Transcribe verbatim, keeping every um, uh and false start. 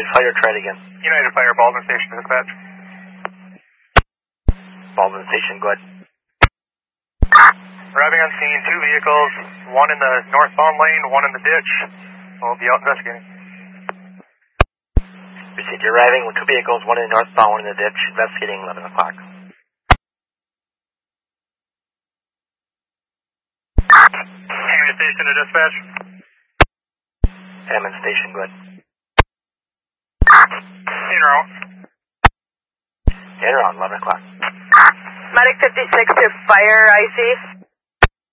Fire, try it again. United Fire, Baldwin Station, dispatch. Baldwin Station, go ahead. Arriving on scene, two vehicles, one in the northbound lane, one in the ditch. We'll be out investigating. Received, you're arriving with two vehicles, one in the northbound, one in the ditch, investigating eleven o'clock. Hammond Station to dispatch. Hammond Station, go ahead. In route. In route, eleven o'clock. Medic fifty-six to Fire, I C.